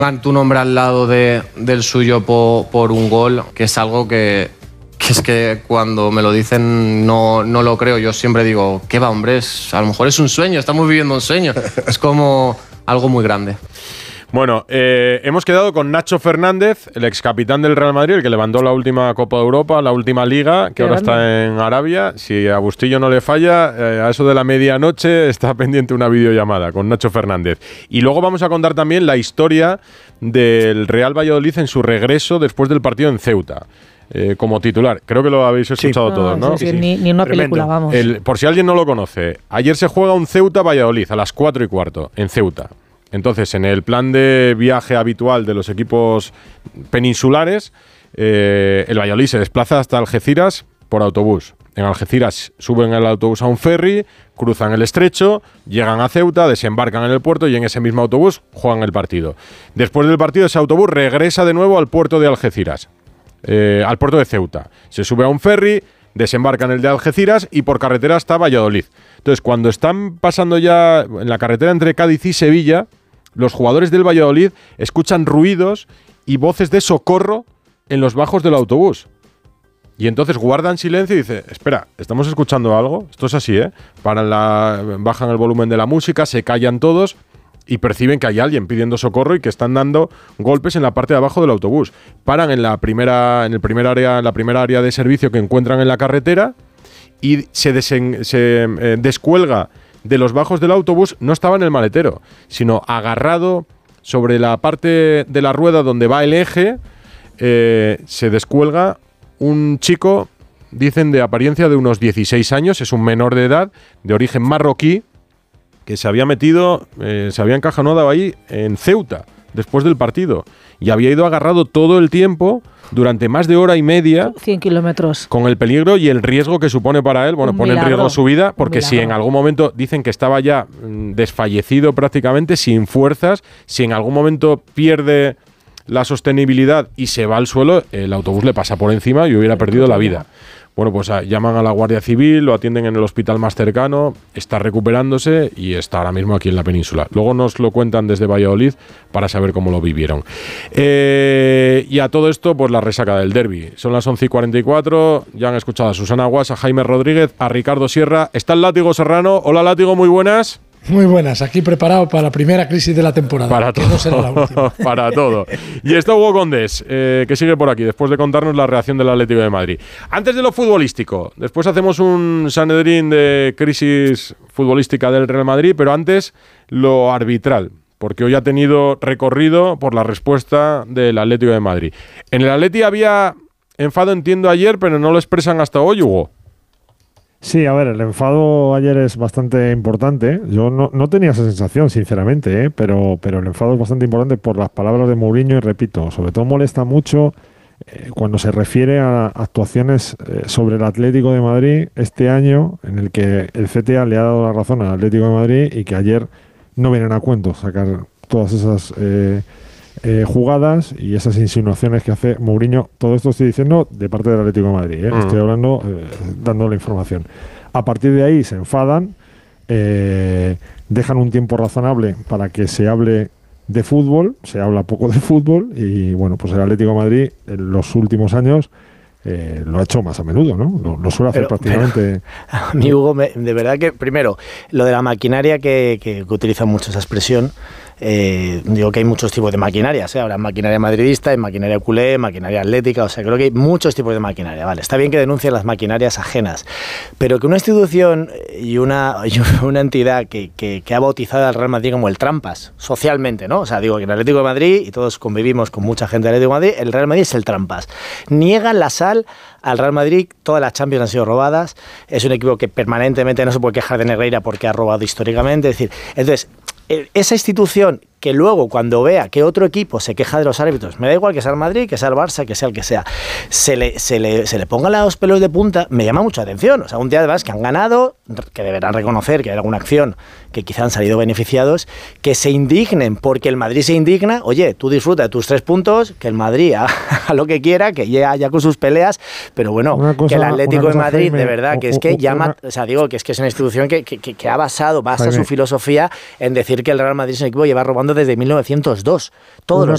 tu nombre al lado del suyo por un gol, que es algo que es que cuando me lo dicen no lo creo. Yo siempre digo, ¿qué va, hombre? A lo mejor es un sueño, estamos viviendo un sueño. Es como algo muy grande. Bueno, hemos quedado con Nacho Fernández, el ex capitán del Real Madrid, el que levantó la última Copa de Europa, la última Liga, que ahora está en Arabia. Si a Bustillo no le falla, a eso de la medianoche está pendiente una videollamada con Nacho Fernández. Y luego vamos a contar también la historia del Real Valladolid en su regreso después del partido en Ceuta. Como titular. Creo que lo habéis escuchado todos, ¿no? Sí. Ni una película, vamos. Por si alguien no lo conoce, ayer se juega un Ceuta-Valladolid a las 4:15 en Ceuta. Entonces, en el plan de viaje habitual de los equipos peninsulares, el Valladolid se desplaza hasta Algeciras por autobús. En Algeciras suben el autobús a un ferry, cruzan el estrecho, llegan a Ceuta, desembarcan en el puerto y en ese mismo autobús juegan el partido. Después del partido, ese autobús regresa de nuevo al puerto de Algeciras, al puerto de Ceuta. Se sube a un ferry, desembarca en el de Algeciras y por carretera hasta Valladolid. Entonces, cuando están pasando ya en la carretera entre Cádiz y Sevilla, los jugadores del Valladolid escuchan ruidos y voces de socorro en los bajos del autobús. Y entonces guardan silencio y dicen, espera, ¿estamos escuchando algo? Esto es así, ¿eh? Bajan el volumen de la música, se callan todos y perciben que hay alguien pidiendo socorro y que están dando golpes en la parte de abajo del autobús. Paran en la primera área de servicio que encuentran en la carretera y se descuelga de los bajos del autobús. No estaba en el maletero, sino agarrado sobre la parte de la rueda donde va el eje, se descuelga un chico, dicen de apariencia de unos 16 años, es un menor de edad, de origen marroquí, que se había encajonado ahí en Ceuta, después del partido, y había ido agarrado todo el tiempo, durante más de hora y media, 100 kilómetros, con el peligro y el riesgo que supone para él. Bueno, pone en riesgo su vida, porque si en algún momento dicen que estaba ya desfallecido prácticamente, sin fuerzas, si en algún momento pierde la sostenibilidad y se va al suelo, el autobús le pasa por encima y hubiera perdido la vida. Bueno, pues llaman a la Guardia Civil, lo atienden en el hospital más cercano, está recuperándose y está ahora mismo aquí en la península. Luego nos lo cuentan desde Valladolid para saber cómo lo vivieron. Y a todo esto, pues la resaca del derbi. Son las 11:44, ya han escuchado a Susana Guas, a Jaime Rodríguez, a Ricardo Sierra. Está el Látigo Serrano. Hola, Látigo, muy buenas. Muy buenas, aquí preparado para la primera crisis de la temporada. Para todo, no será la última. Para todo. Y está Hugo Condés, que sigue por aquí, después de contarnos la reacción del Atlético de Madrid. Antes de lo futbolístico, después hacemos un Sanedrín de crisis futbolística del Real Madrid, pero antes lo arbitral, porque hoy ha tenido recorrido por la respuesta del Atlético de Madrid. En el Atleti había enfado, entiendo, ayer, pero no lo expresan hasta hoy, Hugo. Sí, a ver, el enfado ayer es bastante importante. Yo no tenía esa sensación, sinceramente, pero el enfado es bastante importante por las palabras de Mourinho y repito, sobre todo molesta mucho cuando se refiere a actuaciones sobre el Atlético de Madrid este año en el que el CTA le ha dado la razón al Atlético de Madrid y que ayer no vienen a cuento sacar todas esas jugadas y esas insinuaciones que hace Mourinho. Todo esto estoy diciendo de parte del Atlético de Madrid, estoy hablando, dando la información. A partir de ahí se enfadan, dejan un tiempo razonable para que se hable de fútbol, se habla poco de fútbol y bueno, pues el Atlético de Madrid en los últimos años lo ha hecho más a menudo, ¿no? Lo suele hacer prácticamente. A mí, Hugo, de verdad que, primero, lo de la maquinaria que utiliza mucho esa expresión, digo que hay muchos tipos de maquinarias, Ahora maquinaria madridista, hay maquinaria culé, maquinaria atlética, o sea, creo que hay muchos tipos de maquinaria, ¿vale? Está bien que denuncien las maquinarias ajenas, pero que una institución y una entidad que ha bautizado al Real Madrid como el Trampas, socialmente, ¿no? O sea, digo que en el Atlético de Madrid, y todos convivimos con mucha gente del Atlético de Madrid, el Real Madrid es el Trampas. Niegan la sal al Real Madrid, todas las Champions han sido robadas, es un equipo que permanentemente no se puede quejar de Negreira porque ha robado históricamente, es decir, entonces, esa institución que luego cuando vea que otro equipo se queja de los árbitros, me da igual que sea el Madrid, que sea el Barça, que sea el que sea, se le pongan los pelos de punta, me llama mucha atención. O sea, un día además que han ganado, que deberán reconocer que hay alguna acción que quizá han salido beneficiados, que se indignen porque el Madrid se indigna. Oye, tú disfruta de tus 3 puntos, que el Madrid haga lo que quiera, que ya con sus peleas, pero bueno, que el Atlético de Madrid, Jaime, de verdad, que es que llama, o sea, digo que es una institución que basa su filosofía en decir que el Real Madrid es un equipo que lleva robando desde 1902, todos los